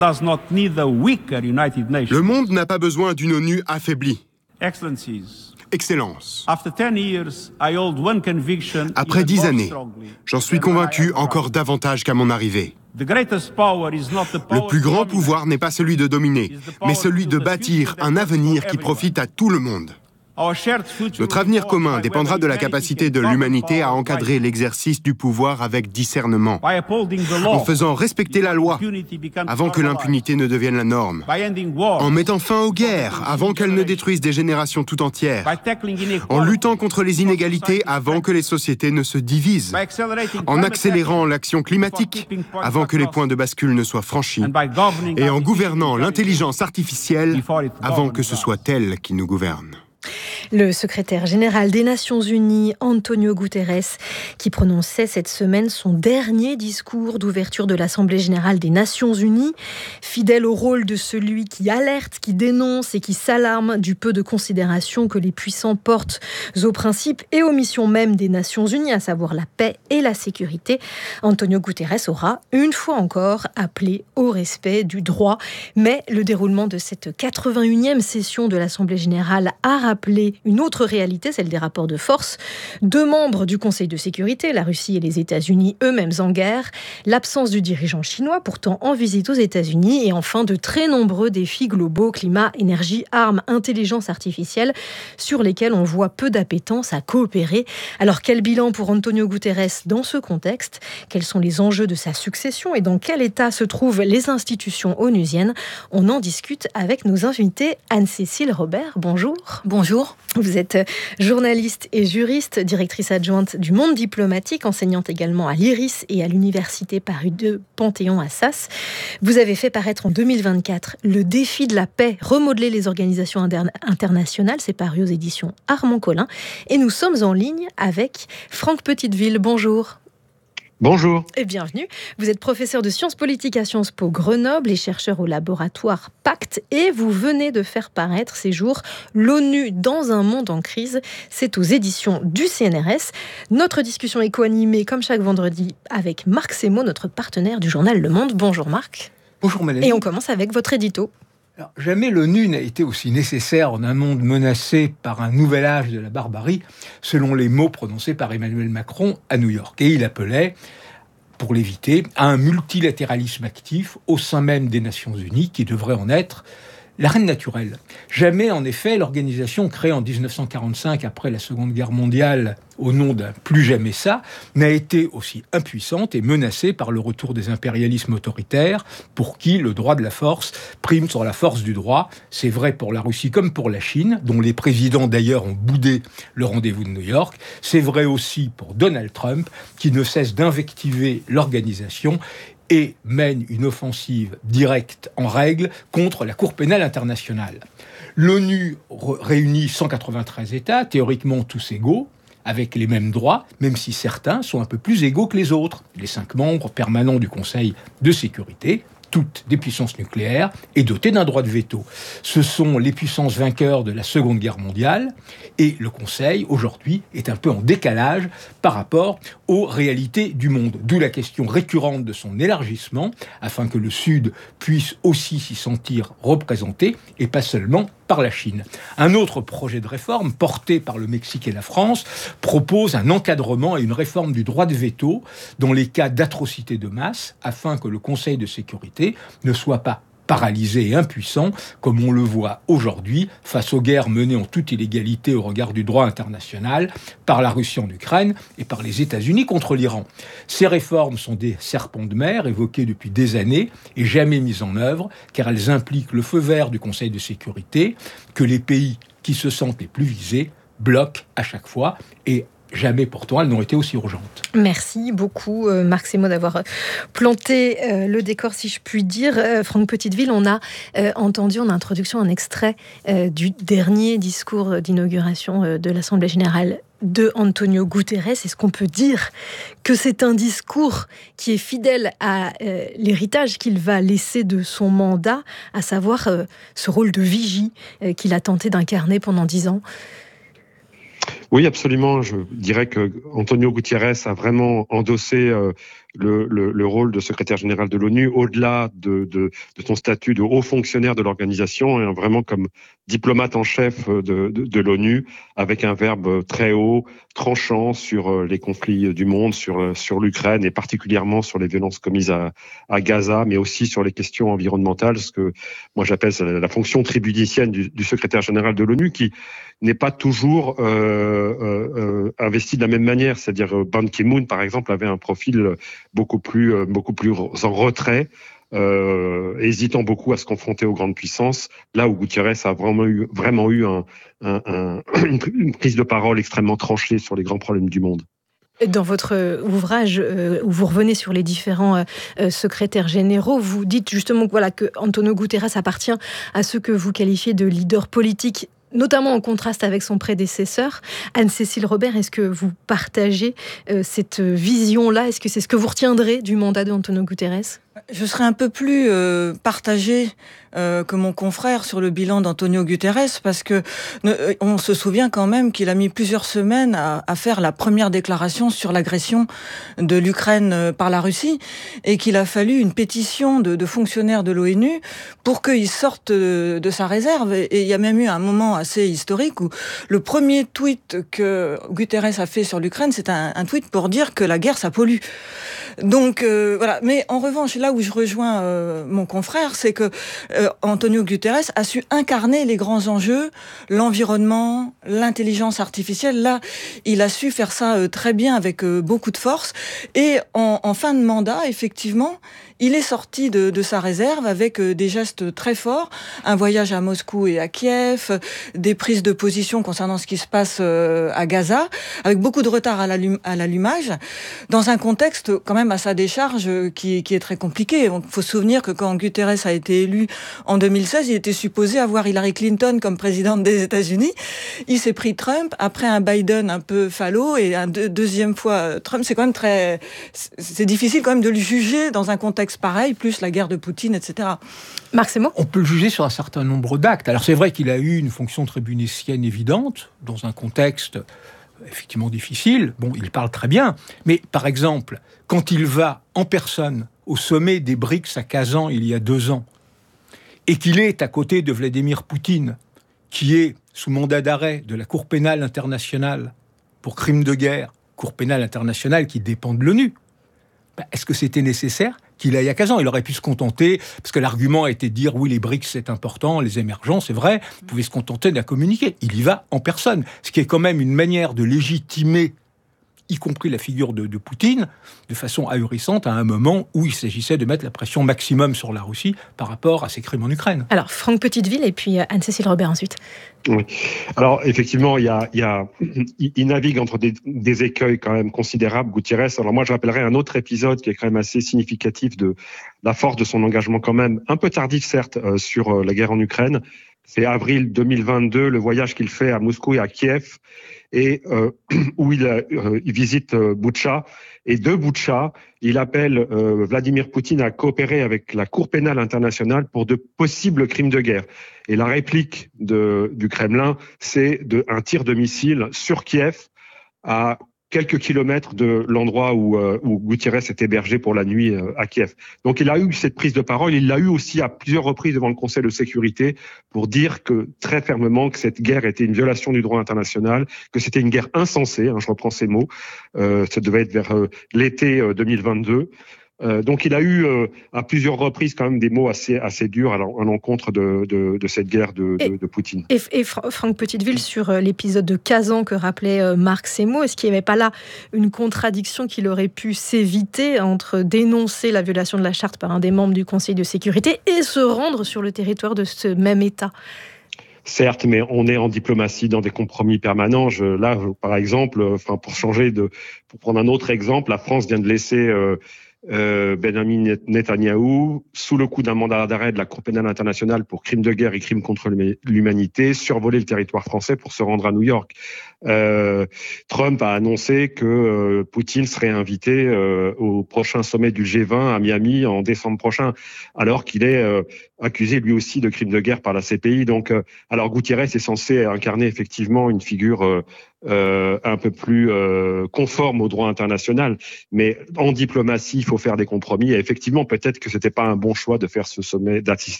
Le monde n'a pas besoin d'une ONU affaiblie. Excellences. Après 10 années, j'en suis convaincu encore davantage qu'à mon arrivée. Le plus grand pouvoir n'est pas celui de dominer, mais celui de bâtir un avenir qui profite à tout le monde. Notre avenir commun dépendra de la capacité de l'humanité à encadrer l'exercice du pouvoir avec discernement, en faisant respecter la loi avant que l'impunité ne devienne la norme, en mettant fin aux guerres avant qu'elles ne détruisent des générations tout entières, en luttant contre les inégalités avant que les sociétés ne se divisent, en accélérant l'action climatique avant que les points de bascule ne soient franchis, et en gouvernant l'intelligence artificielle avant que ce soit elle qui nous gouverne. Le secrétaire général des Nations Unies, Antonio Guterres, qui prononçait cette semaine son dernier discours d'ouverture de l'Assemblée générale des Nations Unies, fidèle au rôle de celui qui alerte, qui dénonce et qui s'alarme du peu de considération que les puissants portent aux principes et aux missions mêmes des Nations Unies, à savoir la paix et la sécurité. Antonio Guterres aura, une fois encore, appelé au respect du droit. Mais le déroulement de cette 81e session de l'Assemblée générale a rappelé une autre réalité, celle des rapports de force. 2 membres du Conseil de sécurité, la Russie et les États-Unis, eux-mêmes en guerre, l'absence du dirigeant chinois, pourtant en visite aux États-Unis, et enfin de très nombreux défis globaux, climat, énergie, armes, intelligence artificielle, sur lesquels on voit peu d'appétence à coopérer. Alors quel bilan pour Antonio Guterres dans ce contexte ? Quels sont les enjeux de sa succession et dans quel état se trouvent les institutions onusiennes ? On en discute avec nos invités. Anne-Cécile Robert, bonjour. Bonjour. Vous êtes journaliste et juriste, directrice adjointe du Monde diplomatique, enseignante également à l'IRIS et à l'Université Paris II Panthéon-Assas. Vous avez fait paraître en 2024 Le défi de la paix, remodeler les organisations internationales. C'est paru aux éditions Armand Collin. Et nous sommes en ligne avec Franck Petiteville. Bonjour. Bonjour. Et bienvenue. Vous êtes professeur de sciences politiques à Sciences Po Grenoble et chercheur au laboratoire Pacte. Et vous venez de faire paraître ces jours l'ONU dans un monde en crise. C'est aux éditions du CNRS. Notre discussion est co-animée, comme chaque vendredi, avec Marc Semo, notre partenaire du journal Le Monde. Bonjour Marc. Bonjour Mélanie. Et on commence avec votre édito. Alors, jamais l'ONU n'a été aussi nécessaire en un monde menacé par un nouvel âge de la barbarie, selon les mots prononcés par Emmanuel Macron à New York. Et il appelait, pour l'éviter, à un multilatéralisme actif au sein même des Nations Unies, qui devrait en être l'arène naturelle. Jamais, en effet, l'organisation créée en 1945 après la Seconde Guerre mondiale au nom d'un plus jamais ça, n'a été aussi impuissante et menacée par le retour des impérialismes autoritaires pour qui le droit de la force prime sur la force du droit. C'est vrai pour la Russie comme pour la Chine, dont les présidents d'ailleurs ont boudé le rendez-vous de New York. C'est vrai aussi pour Donald Trump, qui ne cesse d'invectiver l'organisation et mène une offensive directe en règle contre la Cour pénale internationale. L'ONU réunit 193 États, théoriquement tous égaux, avec les mêmes droits, même si certains sont un peu plus égaux que les autres. Les 5 membres permanents du Conseil de sécurité, toutes des puissances nucléaires et dotées d'un droit de veto. Ce sont les puissances vainqueurs de la Seconde Guerre mondiale et le Conseil, aujourd'hui, est un peu en décalage par rapport aux réalités du monde. D'où la question récurrente de son élargissement, afin que le Sud puisse aussi s'y sentir représenté et pas seulement par la Chine. Un autre projet de réforme, porté par le Mexique et la France, propose un encadrement et une réforme du droit de veto dans les cas d'atrocités de masse, afin que le Conseil de sécurité ne soit pas paralysé et impuissant, comme on le voit aujourd'hui, face aux guerres menées en toute illégalité au regard du droit international par la Russie en Ukraine et par les États-Unis contre l'Iran. Ces réformes sont des serpents de mer évoqués depuis des années et jamais mises en œuvre, car elles impliquent le feu vert du Conseil de sécurité, que les pays qui se sentent les plus visés bloquent à chaque fois, et jamais pourtant elles n'ont été aussi urgentes. Merci beaucoup Marc Semo d'avoir planté le décor, si je puis dire. Franck Petiteville, on a entendu en introduction un extrait du dernier discours d'inauguration de l'Assemblée générale de Antonio Guterres. Est-ce qu'on peut dire que c'est un discours qui est fidèle à l'héritage qu'il va laisser de son mandat, à savoir ce rôle de vigie qu'il a tenté d'incarner pendant 10 ans ? Oui, absolument. Je dirais que Antonio Guterres a vraiment endossé le rôle de secrétaire général de l'ONU au-delà de son statut de haut fonctionnaire de l'organisation, et vraiment comme diplomate en chef de l'ONU, avec un verbe très haut, tranchant sur les conflits du monde, sur l'Ukraine et particulièrement sur les violences commises à Gaza, mais aussi sur les questions environnementales, ce que moi j'appelle la fonction tribunicienne du secrétaire général de l'ONU, qui n'est pas toujours investi de la même manière. C'est-à-dire Ban Ki-moon, par exemple, avait un profil beaucoup plus en retrait, hésitant beaucoup à se confronter aux grandes puissances, là où Guterres a vraiment eu une prise de parole extrêmement tranchée sur les grands problèmes du monde. Dans votre ouvrage, où vous revenez sur les différents secrétaires généraux, vous dites justement que Antonio Guterres appartient à ceux que vous qualifiez de leaders politiques, notamment en contraste avec son prédécesseur. Anne-Cécile Robert, est-ce que vous partagez cette vision-là ? Est-ce que c'est ce que vous retiendrez du mandat d'Antonio Guterres ? Je serais un peu plus partagée que mon confrère sur le bilan d'Antonio Guterres, parce que on se souvient quand même qu'il a mis plusieurs semaines à faire la première déclaration sur l'agression de l'Ukraine par la Russie, et qu'il a fallu une pétition de fonctionnaires de l'ONU pour qu'il sorte de sa réserve. Et il y a même eu un moment assez historique où le premier tweet que Guterres a fait sur l'Ukraine, c'est un tweet pour dire que la guerre, ça pollue. Donc voilà. Mais en revanche, là où je rejoins mon confrère, c'est que Antonio Guterres a su incarner les grands enjeux, l'environnement, l'intelligence artificielle. Là, il a su faire ça très bien, avec beaucoup de force. Et en fin de mandat, effectivement, il est sorti de sa réserve avec des gestes très forts, un voyage à Moscou et à Kiev, des prises de position concernant ce qui se passe à Gaza, avec beaucoup de retard à l'allumage, dans un contexte quand même à sa décharge qui est très compliqué. Il faut se souvenir que quand Guterres a été élu en 2016, il était supposé avoir Hillary Clinton comme présidente des États-Unis. Il s'est pris Trump, après un Biden un peu falot, et deuxième fois Trump. C'est quand même c'est difficile quand même de le juger dans un contexte pareil, plus la guerre de Poutine, etc. Marc Semo ? On peut le juger sur un certain nombre d'actes. Alors c'est vrai qu'il a eu une fonction tribunicienne évidente, dans un contexte effectivement difficile. Bon, il parle très bien, mais par exemple, quand il va en personne au sommet des BRICS à Kazan il y a 2 ans, et qu'il est à côté de Vladimir Poutine, qui est sous mandat d'arrêt de la Cour pénale internationale pour crimes de guerre, Cour pénale internationale qui dépend de l'ONU, est-ce que c'était nécessaire qu'il aille à Kazan? Il aurait pu se contenter, parce que l'argument a été de dire oui, les BRICS c'est important, les émergents c'est vrai, il pouvait se contenter d'un communiqué. Il y va en personne, ce qui est quand même une manière de légitimer, y compris la figure de Poutine, de façon ahurissante à un moment où il s'agissait de mettre la pression maximum sur la Russie par rapport à ses crimes en Ukraine. Alors, Franck Petiteville et puis Anne-Cécile Robert ensuite. Oui. Alors, effectivement, il navigue entre des écueils quand même considérables, Guterres. Alors moi, je rappellerai un autre épisode qui est quand même assez significatif de la force de son engagement quand même, un peu tardif certes, sur la guerre en Ukraine. C'est avril 2022, le voyage qu'il fait à Moscou et à Kiev, et où il visite Boutcha. Et de Boutcha, il appelle Vladimir Poutine à coopérer avec la Cour pénale internationale pour de possibles crimes de guerre. Et la réplique du Kremlin, c'est un tir de missile sur Kiev, à quelques kilomètres de l'endroit où Guterres est hébergé pour la nuit à Kiev. Donc il a eu cette prise de parole, il l'a eu aussi à plusieurs reprises devant le Conseil de sécurité pour dire que très fermement que cette guerre était une violation du droit international, que c'était une guerre insensée, je reprends ces mots, ça devait être vers l'été 2022. Donc il a eu à plusieurs reprises quand même des mots assez durs à l'encontre de cette guerre de Poutine. Et Franck Petiteville, sur l'épisode de Kazan que rappelait Marc Semo, est-ce qu'il n'y avait pas là une contradiction qu'il aurait pu s'éviter entre dénoncer la violation de la charte par un des membres du Conseil de sécurité et se rendre sur le territoire de ce même État ? Certes, mais on est en diplomatie dans des compromis permanents. Par exemple, pour prendre un autre exemple, la France vient de laisser Benjamin Netanyahou, sous le coup d'un mandat d'arrêt de la Cour pénale internationale pour crimes de guerre et crimes contre l'humanité, survoler le territoire français pour se rendre à New York. Trump a annoncé que Poutine serait invité au prochain sommet du G20 à Miami en décembre prochain, alors qu'il est accusé lui aussi de crimes de guerre par la CPI. Donc, alors Guterres est censé incarner effectivement une figure conforme au droit international. Mais en diplomatie, il faut faire des compromis. Et effectivement, peut-être que c'était pas un bon choix de faire ce sommet,